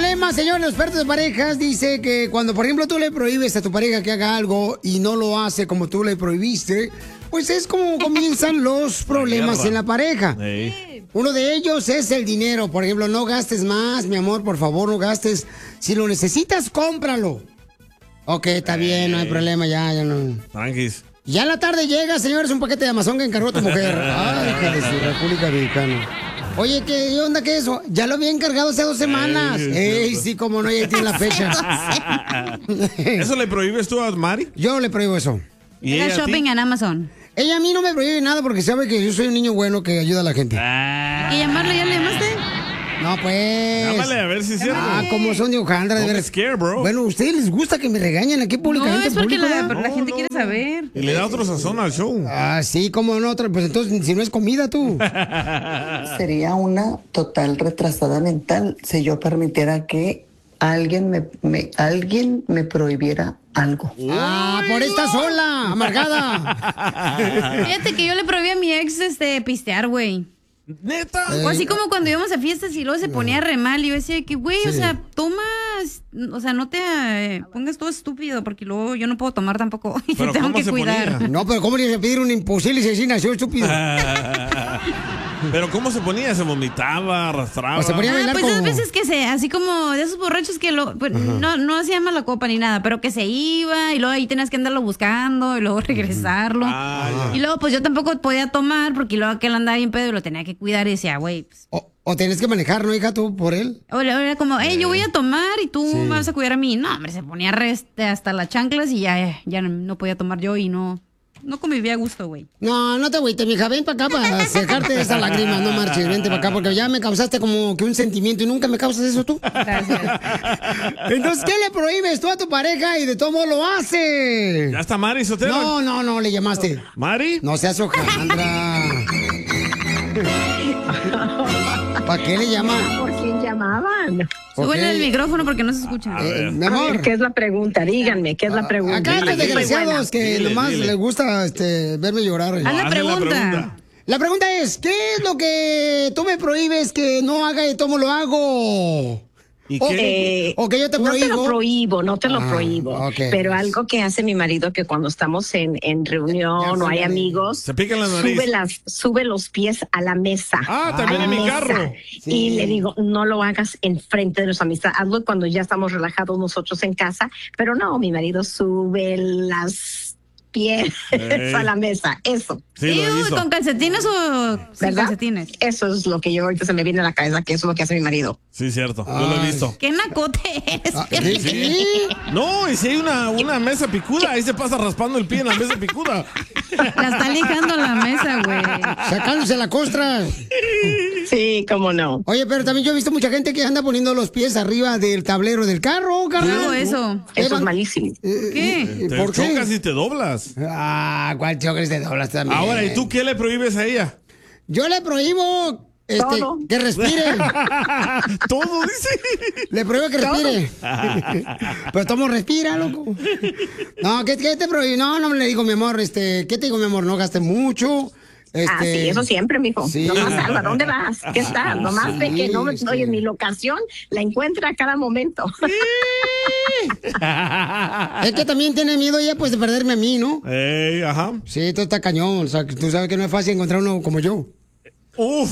problema, señores, los expertos de parejas dice que cuando, por ejemplo, tú le prohíbes a tu pareja que haga algo y no lo hace como tú le prohibiste, pues es como comienzan los problemas en la pareja. Sí. Uno de ellos es el dinero. Por ejemplo, no gastes más, mi amor, por favor, no gastes. Si lo necesitas, cómpralo. Ok, está bien, no hay problema, ya no. Tranquis. Ya en la tarde llega, señores, un paquete de Amazon que encargó tu mujer. Ay, hija de su República Dominicana. Oye, ¿qué onda que eso? Ya lo había encargado hace 2 semanas. Ey, sí, como no, ya tiene la fecha. ¿Eso le prohíbes tú a Mari? Yo le prohíbo eso. ¿Y el shopping en Amazon? Ella a mí no me prohíbe nada porque sabe que yo soy un niño bueno que ayuda a la gente. ¿Y llamarle? ¿Ya le llamaste? No, pues. Llámale a ver si es cierto. Como son de Ojandra, de ver. Scare, bro. Bueno, ¿a ustedes les gusta que me regañen aquí públicamente? No, es porque la gente quiere saber. Y le da otro sazón al show. Ah, sí, como no, pues entonces, si no es comida, tú. Sería una total retrasada mental si yo permitiera que alguien me prohibiera algo. Por esta sola, amargada. Fíjate que yo le prohibí a mi ex pistear, güey. ¿Neta? O así como cuando íbamos a fiestas y luego se ponía re mal y yo decía que, güey, o sea, tomas, o sea, no te pongas todo estúpido porque luego yo no puedo tomar tampoco y te tengo que cuidar. Ponía? No, pero ¿cómo le ibas a pedir un imposible si así nació estúpido? Pero ¿cómo se ponía? ¿Se vomitaba, arrastraba? O se ponía a bailar pues como... esas veces que así como de esos borrachos que pues, no hacía mala copa ni nada, pero que se iba y luego ahí tenías que andarlo buscando y luego regresarlo. Y luego pues yo tampoco podía tomar porque luego aquel andaba bien pedo y lo tenía que cuidar y decía, güey, pues... O tenés que manejar, ¿no, hija, tú, por él? O era como, yo voy a tomar y tú me vas a cuidar a mí. No, hombre, se ponía hasta las chanclas y ya no podía tomar yo y no convivía a gusto, güey. No te agüites, mija, ven para acá para secarte esas lágrimas, no marches, vente para acá porque ya me causaste como que un sentimiento y nunca me causas eso tú. Gracias. Entonces, ¿qué le prohíbes tú a tu pareja y de todo modo lo hace? ¿Ya está Mari Sotelo? No, le llamaste. ¿Mari? No seas Ojandra. ¿Para qué le llaman? ¿Por quién llamaban? Súbele el micrófono porque no se escucha. Mi amor. Ver, ¿qué es la pregunta? Díganme, ¿qué es la pregunta? Acá los desgraciados que nomás les gusta verme llorar. Haz la pregunta. La pregunta es, ¿qué es lo que tú me prohíbes que no haga y cómo lo hago? ¿Y qué? O que yo te prohíbo. No te lo prohíbo. Okay. Pero algo que hace mi marido que cuando estamos en reunión o hay amigos, se pica la nariz. Sube los pies a la mesa. También en mi carro. Sí. Y le digo, no lo hagas enfrente de nuestra amistad. Hazlo cuando ya estamos relajados nosotros en casa. Pero no, mi marido sube las pies a la mesa. Eso. Sí, ¿con calcetines o sin calcetines? Eso es lo que yo ahorita se me viene a la cabeza, que eso es lo que hace mi marido. Sí, cierto. Yo lo he visto. ¿Qué nacote eres? ¿Sí? No, y si hay una mesa picuda, ahí se pasa raspando el pie en la mesa picuda. La está lijando la mesa, güey. Sacándose la costra. Sí, cómo no. Oye, pero también yo he visto mucha gente que anda poniendo los pies arriba del tablero del carro, carnal. No, eso. Eso es malísimo. ¿Qué? Te chocas y te doblas. ¿Cuál chocas y te doblas también? Ahora, ¿y tú qué le prohíbes a ella? Yo le prohíbo Todo. que respire. Todo, dice. Le prohíbo que respire. Pero tomo respira, loco. No, ¿qué te prohíbo? No le digo, mi amor, ¿qué te digo, mi amor? No gastes mucho. Sí, eso siempre, mijo. Sí. Nomás salva, ¿dónde vas? ¿Qué está? Nomás de que oye, mi locación la encuentra a cada momento. Es que también tiene miedo ella, pues, de perderme a mí, ¿no? Ajá. Sí, todo está cañón. O sea, tú sabes que no es fácil encontrar uno como yo. Uf.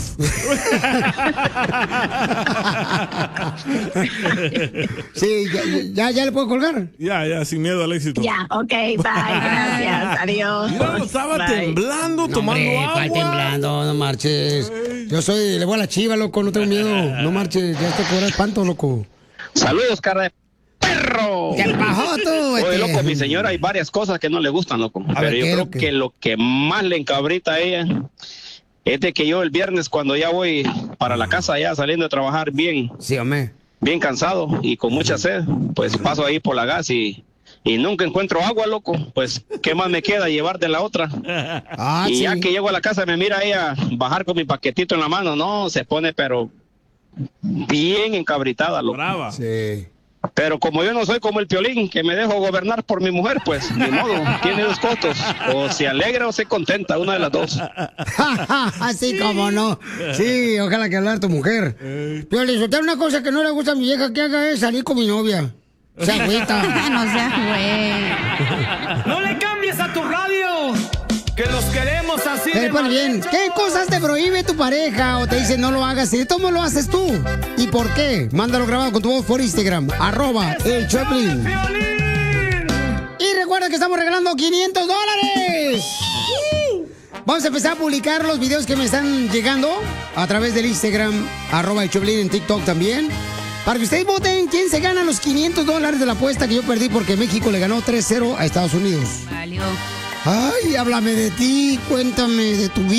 Sí, ya le puedo colgar. Ya, sin miedo al éxito. Ya, ok, bye, gracias, adiós. Mira, estaba temblando, tomando agua. ¿Cuál temblando? No marches. Yo le voy a la chiva, loco, no tengo miedo. No marches, ya te cobra espanto, loco. Saludos, cara de perro. ¿Qué pasó tú? Oye, loco, mi señora hay varias cosas que no le gustan, loco. Pero yo creo que lo que más le encabrita a ella es de que yo el viernes cuando ya voy para la casa, ya saliendo de trabajar bien, sí, hombre, bien cansado y con mucha sed, pues paso ahí por la gas y nunca encuentro agua, loco. Pues, ¿qué más me queda? Llevar de la otra. Y ya que llego a la casa, me mira ella bajar con mi paquetito en la mano. No, se pone, pero bien encabritada, loco. Brava. Sí. Pero como yo no soy como el Piolín, que me dejo gobernar por mi mujer, pues ni modo, tiene dos costos. O se alegra o se contenta, una de las dos. Así como no. Sí, ojalá que hablar tu mujer. Piolín, soltar una cosa que no le gusta a mi vieja que haga es salir con mi novia. Se agüita. No seas güey. ¡No le cambies a tu radio! ¡Que los queremos así! Pues bien, ¿qué cosas te prohíbe tu pareja o te dice no lo hagas y cómo lo haces tú? ¿Y por qué? Mándalo grabado con tu voz por Instagram, @el Choplin. Y recuerda que estamos regalando $500. Vamos a empezar a publicar los videos que me están llegando a través del Instagram, @el Choplin, en TikTok también. Para que ustedes voten quién se gana los $500 de la apuesta que yo perdí porque México le ganó 3-0 a Estados Unidos. Valió. Ay, háblame de ti, cuéntame de tu vida.